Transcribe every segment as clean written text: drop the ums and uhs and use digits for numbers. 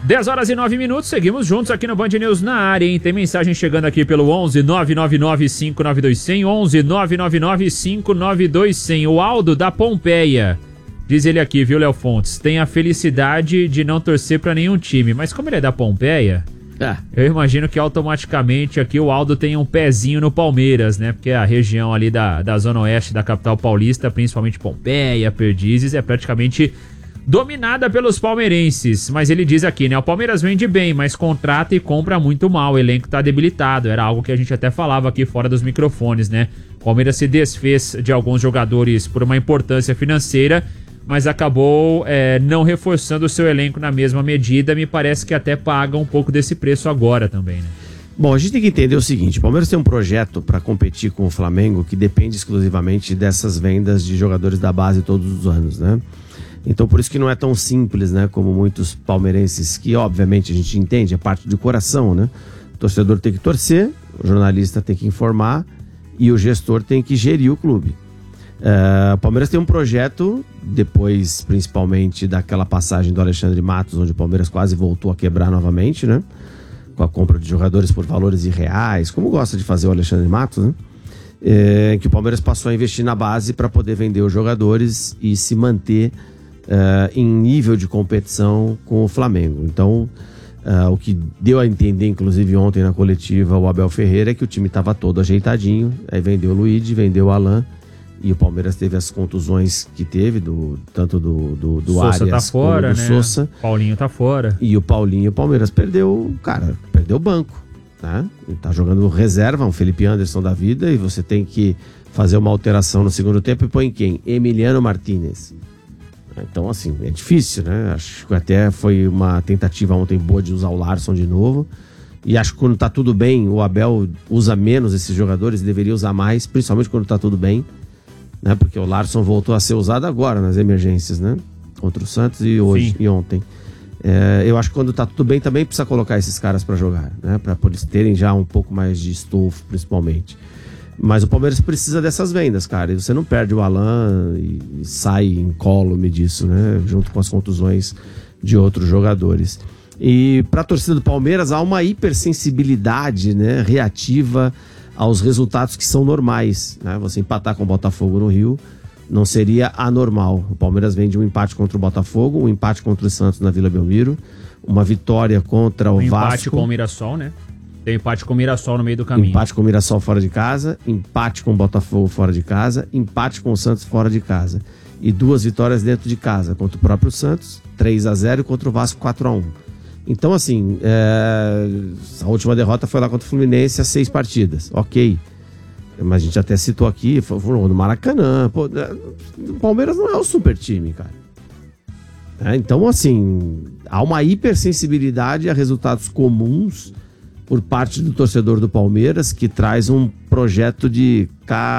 10 horas e 9 minutos, seguimos juntos aqui no Band News na área, hein? Tem mensagem chegando aqui pelo 11 999 592 100, 11 999 592 100. O Aldo da Pompeia, diz ele aqui, viu, Léo Fontes? Tem a felicidade de não torcer pra nenhum time, mas como ele é da Pompeia, eu imagino que automaticamente aqui o Aldo tem um pezinho no Palmeiras, né? Porque a região ali da zona oeste da capital paulista, principalmente Pompeia, Perdizes, é praticamente dominada pelos palmeirenses. Mas ele diz aqui, né? O Palmeiras vende bem, mas contrata e compra muito mal. O elenco tá debilitado. Era algo que a gente até falava aqui fora dos microfones, né? O Palmeiras se desfez de alguns jogadores por uma importância financeira, mas acabou não reforçando o seu elenco na mesma medida. Me parece que até paga um pouco desse preço agora também, né? Bom, a gente tem que entender o seguinte, o Palmeiras tem um projeto para competir com o Flamengo que depende exclusivamente dessas vendas de jogadores da base todos os anos, né? Então por isso que não é tão simples, né, como muitos palmeirenses, que obviamente a gente entende, é parte do coração, né? O torcedor tem que torcer, o jornalista tem que informar e o gestor tem que gerir o clube. O Palmeiras tem um projeto, depois principalmente daquela passagem do Alexandre Matos, onde o Palmeiras quase voltou a quebrar novamente, né? Com a compra de jogadores por valores irreais, como gosta de fazer o Alexandre Matos, né? Que o Palmeiras passou a investir na base para poder vender os jogadores e se manter em nível de competição com o Flamengo. Então, o que deu a entender, inclusive ontem na coletiva, o Abel Ferreira, é que o time estava todo ajeitadinho, aí vendeu o Luigi, vendeu o Alan, e o Palmeiras teve as contusões que teve, tanto do Sosa Arias tá fora, como do né? Sosa. Paulinho tá fora. E o Paulinho, o Palmeiras perdeu o banco, né? Ele tá jogando reserva, um Felipe Anderson da vida, e você tem que fazer uma alteração no segundo tempo e põe quem? Emiliano Martínez. Então, assim, é difícil, né? Acho que até foi uma tentativa ontem boa de usar o Larsson de novo. E acho que quando tá tudo bem, o Abel usa menos esses jogadores e deveria usar mais, principalmente quando tá tudo bem, né? Porque o Larsson voltou a ser usado agora nas emergências, né? Contra o Santos e hoje. Sim. E ontem. Eu acho que quando tá tudo bem também precisa colocar esses caras pra jogar, né? Pra eles terem já um pouco mais de estofo, principalmente. Mas o Palmeiras precisa dessas vendas, cara. E você não perde o Alan e sai incólume disso, né? Junto com as contusões de outros jogadores. E para a torcida do Palmeiras há uma hipersensibilidade, né, reativa aos resultados que são normais, né? Você empatar com o Botafogo no Rio não seria anormal. O Palmeiras vem de um empate contra o Botafogo, um empate contra o Santos na Vila Belmiro, uma vitória contra o Vasco. Empate com o Mirassol, né? Tem empate com o Mirassol no meio do caminho. Empate com o Mirassol fora de casa, empate com o Botafogo fora de casa, empate com o Santos fora de casa. E 2 vitórias dentro de casa, contra o próprio Santos, 3-0, e contra o Vasco, 4-1. Então, assim, a última derrota foi lá contra o Fluminense, às 6 partidas. Ok. Mas a gente até citou aqui, foi no Maracanã. Pô, o Palmeiras não é o super time, cara. Então, assim, há uma hipersensibilidade a resultados comuns por parte do torcedor do Palmeiras, que traz um projeto de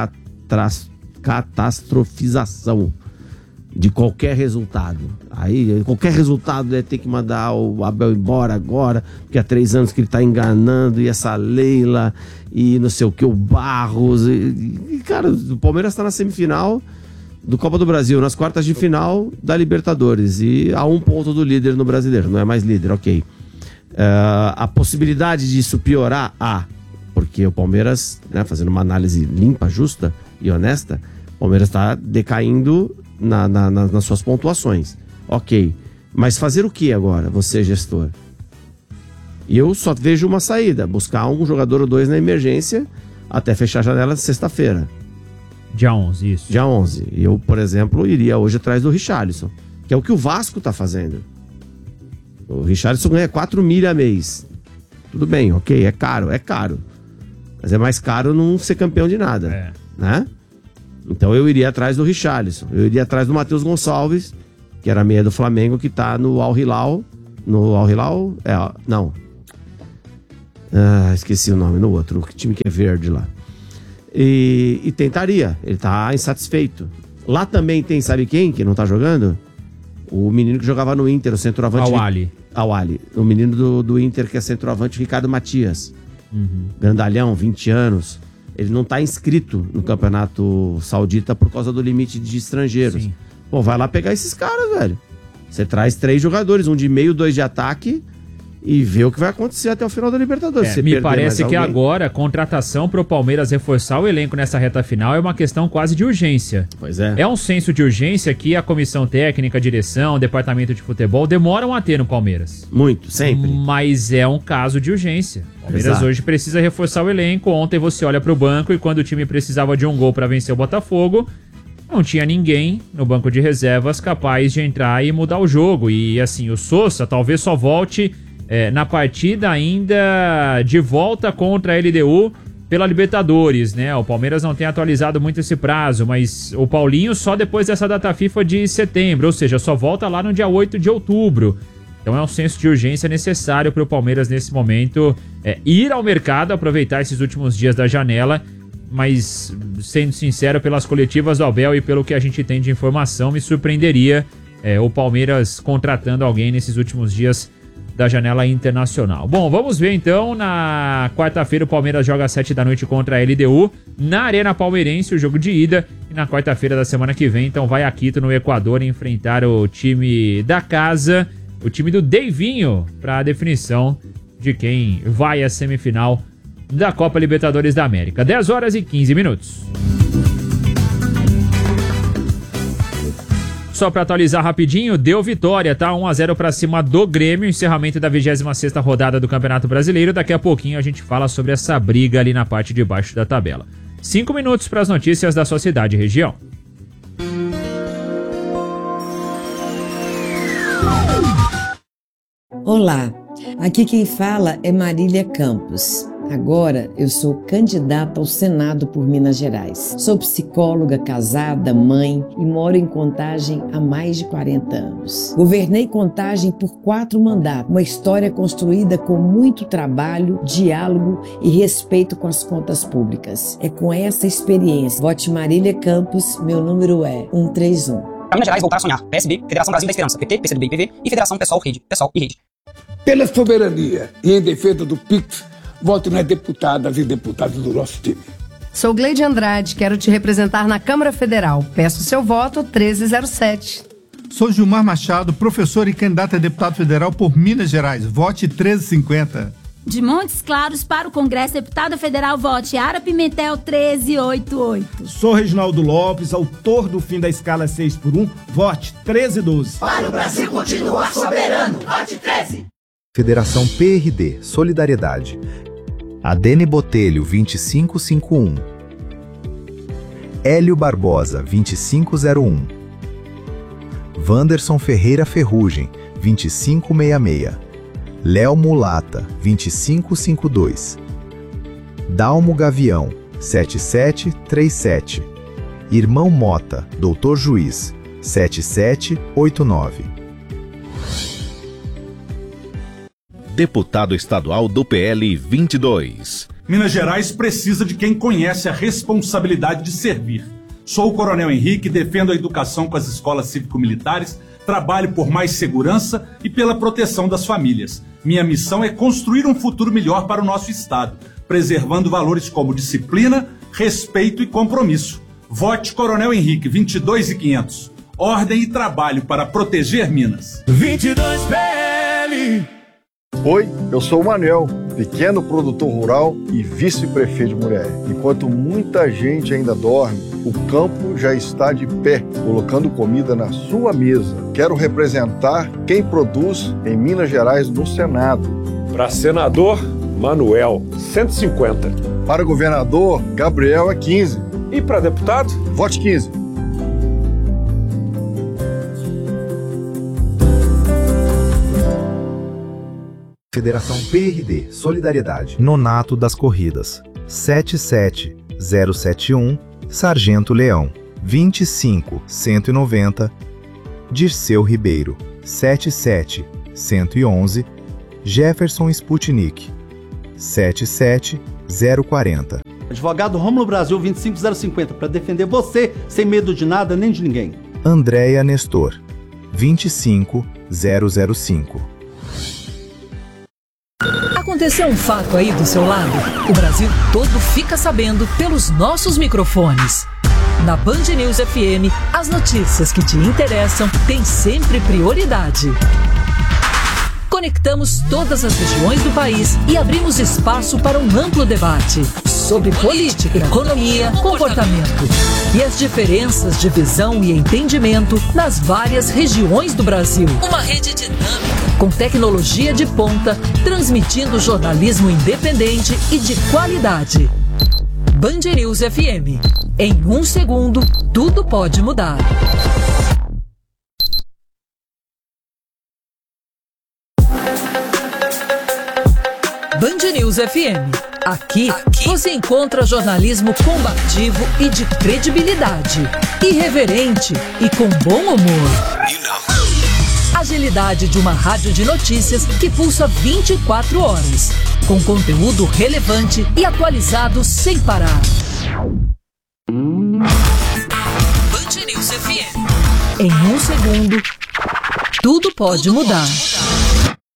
catastrofização de qualquer resultado. Aí, qualquer resultado é ter que mandar o Abel embora agora, porque há 3 anos que ele tá enganando, e essa Leila, e não sei o que, o Barros. E cara, o Palmeiras tá na semifinal do Copa do Brasil, nas quartas de final da Libertadores, e a 1 ponto do líder no Brasileiro, não é mais líder, ok. A possibilidade disso piorar, porque o Palmeiras, né, fazendo uma análise limpa, justa e honesta, o Palmeiras está decaindo nas suas pontuações. Ok, mas fazer o que agora, você gestor? E eu só vejo uma saída, buscar um jogador ou 2 na emergência até fechar a janela de sexta-feira. Dia 11, isso. Dia 11. Eu, por exemplo, iria hoje atrás do Richarlison, que é o que o Vasco está fazendo. O Richarlison ganha 4 mil a mês. Tudo bem, ok, é caro. Mas é mais caro não ser campeão de nada, né? Então eu iria atrás do Richarlison. Eu iria atrás do Matheus Gonçalves, que era meia do Flamengo, que tá no Al Hilal. No Al Hilal? Não. Esqueci o nome, no outro. O time que é verde lá. E tentaria. Ele tá insatisfeito. Lá também tem, sabe quem que não tá jogando? O menino que jogava no Inter, o centroavante... Awali. O menino do Inter, que é centroavante, Ricardo Matias. Grandalhão, 20 anos. Ele não tá inscrito no Campeonato Saudita por causa do limite de estrangeiros. Sim. Pô, vai lá pegar esses caras, velho. Você traz 3 jogadores, um de meio, 2 de ataque, e ver o que vai acontecer até o final da Libertadores. Me parece que agora a contratação pro Palmeiras reforçar o elenco nessa reta final é uma questão quase de urgência. Pois é. É um senso de urgência que a comissão técnica, a direção, o departamento de futebol demoram a ter no Palmeiras. Muito, sempre. Mas é um caso de urgência. O Palmeiras hoje precisa reforçar o elenco. Ontem você olha pro banco e quando o time precisava de um gol para vencer o Botafogo, não tinha ninguém no banco de reservas capaz de entrar e mudar o jogo. E assim, o Sousa talvez só volte na partida ainda de volta contra a LDU pela Libertadores, né? O Palmeiras não tem atualizado muito esse prazo, mas o Paulinho só depois dessa data FIFA de setembro, ou seja, só volta lá no dia 8 de outubro. Então é um senso de urgência necessário para o Palmeiras nesse momento ir ao mercado, aproveitar esses últimos dias da janela, mas sendo sincero, pelas coletivas do Abel e pelo que a gente tem de informação, me surpreenderia o Palmeiras contratando alguém nesses últimos dias da janela internacional. Bom, vamos ver então, na quarta-feira o Palmeiras joga às 7 da noite contra a LDU, na Arena Palmeirense, o jogo de ida, e na quarta-feira da semana que vem, então vai a Quito, no Equador, enfrentar o time da casa, o time do Deivinho, para a definição de quem vai à semifinal da Copa Libertadores da América. 10 horas e 15 minutos. Só para atualizar rapidinho, deu vitória, tá? 1-0 para cima do Grêmio, encerramento da 26ª rodada do Campeonato Brasileiro. Daqui a pouquinho a gente fala sobre essa briga ali na parte de baixo da tabela. 5 minutos para as notícias da sua cidade e região. Olá, aqui quem fala é Marília Campos. Agora eu sou candidata ao Senado por Minas Gerais. Sou psicóloga, casada, mãe e moro em Contagem há mais de 40 anos. Governei Contagem por 4 mandatos, uma história construída com muito trabalho, diálogo e respeito com as contas públicas. É com essa experiência. Vote Marília Campos, meu número é 131. Para Minas Gerais, voltar a sonhar. PSB, Federação Brasil da Esperança, PT, PCdoB e PV e Federação Pessoal e Rede. Pela soberania e em defesa do PIX, vote nas deputadas e deputados do nosso time. Sou Gleide Andrade, quero te representar na Câmara Federal. Peço seu voto 1307. Sou Gilmar Machado, professor e candidato a deputado federal por Minas Gerais. Vote 1350. De Montes Claros para o Congresso, deputada federal, vote Ara Pimentel 1388. Sou Reginaldo Lopes, autor do fim da escala 6x1, vote 1312. Para o Brasil continuar soberano, vote 13. Federação PRD, Solidariedade. Adene Botelho, 2551. Hélio Barbosa, 2501. Wanderson Ferreira Ferrugem, 2566. Léo Mulata, 2552. Dalmo Gavião, 7737. Irmão Mota, Doutor Juiz, 7789. Deputado estadual do PL 22. Minas Gerais precisa de quem conhece a responsabilidade de servir. Sou o Coronel Henrique, defendo a educação com as escolas cívico-militares, trabalho por mais segurança e pela proteção das famílias. Minha missão é construir um futuro melhor para o nosso Estado, preservando valores como disciplina, respeito e compromisso. Vote Coronel Henrique, 22.500. Ordem e trabalho para proteger Minas. 22 PL. Oi, eu sou o Manuel, pequeno produtor rural e vice-prefeito de Muriaé. Enquanto muita gente ainda dorme, o campo já está de pé, colocando comida na sua mesa. Quero representar quem produz em Minas Gerais no Senado. Para senador, Manuel, 150. Para governador, Gabriel é 15. E para deputado? Vote 15. Federação PRD, Solidariedade. Nonato das Corridas, 77071, Sargento Leão, 25190, Dirceu Ribeiro, 77111, Jefferson Sputnik, 77040. Advogado Rômulo Brasil 25050, para defender você sem medo de nada nem de ninguém. Andréia Nestor, 25005. Aconteceu um fato aí do seu lado? O Brasil todo fica sabendo pelos nossos microfones. Na Band News FM, as notícias que te interessam têm sempre prioridade. Conectamos todas as regiões do país e abrimos espaço para um amplo debate sobre política, economia, comportamento e as diferenças de visão e entendimento nas várias regiões do Brasil. Uma rede dinâmica, com tecnologia de ponta, transmitindo jornalismo independente e de qualidade. Band News FM. Em 1 segundo, tudo pode mudar. Band News FM. Aqui você encontra jornalismo combativo e de credibilidade, irreverente e com bom humor. Agilidade de uma rádio de notícias que pulsa 24 horas, com conteúdo relevante e atualizado sem parar. Band News FM. Em 1 segundo, tudo pode mudar.